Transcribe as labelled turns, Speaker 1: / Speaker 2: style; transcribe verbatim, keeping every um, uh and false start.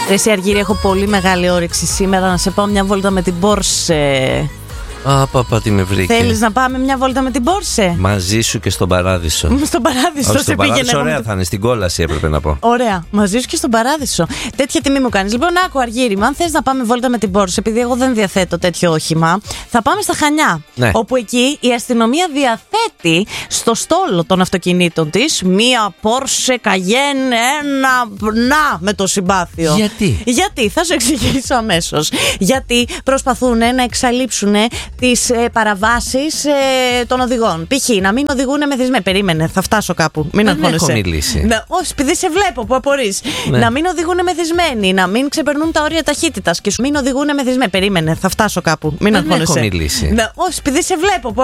Speaker 1: Εσύ Αργύρη, έχω πολύ μεγάλη όρεξη σήμερα να σε πάω μια βόλτα με την Porsche.
Speaker 2: Α, παπά, τι με βρήκε.
Speaker 1: Θέλεις να πάμε μια βόλτα με την Porsche?
Speaker 2: Μαζί σου και στον Παράδεισο.
Speaker 1: Στον Παράδεισο.
Speaker 2: Όχι, στον Παράδεισο, ωραία θα είναι. Στην κόλαση έπρεπε να πω.
Speaker 1: Ωραία, μαζί σου και στον Παράδεισο. Τέτοια τιμή μου κάνεις. Λοιπόν, άκου Αργύρι, αν θες να πάμε βόλτα με την Porsche, επειδή εγώ δεν διαθέτω τέτοιο όχημα, θα πάμε στα Χανιά.
Speaker 2: Ναι.
Speaker 1: Όπου εκεί η αστυνομία διαθέτει στο στόλο των αυτοκινήτων της μία Porsche Cayenne, ένα να με το συμπάθειο.
Speaker 2: Γιατί?
Speaker 1: Γιατί, θα σου εξηγήσω αμέσως. Γιατί προσπαθούν να εξαλείψουν τις ε, παραβάσεις ε, των οδηγών. Π.χ. να μην οδηγούν μεθυσμένοι. Περίμενε, θα φτάσω κάπου. Μην
Speaker 2: Δεν
Speaker 1: αγχώνεσαι.
Speaker 2: έχω μιλήσει.
Speaker 1: Να, όχι, επειδή σε βλέπω που απορείς.
Speaker 2: Ναι.
Speaker 1: Να μην οδηγούν μεθυσμένοι, να μην ξεπερνούν τα όρια ταχύτητας και σου μην οδηγούν μεθυσμένοι. Περίμενε, θα φτάσω κάπου. Μην
Speaker 2: Δεν
Speaker 1: αγχώνεσαι.
Speaker 2: έχω μιλήσει.
Speaker 1: Να, όχι, επειδή σε βλέπω που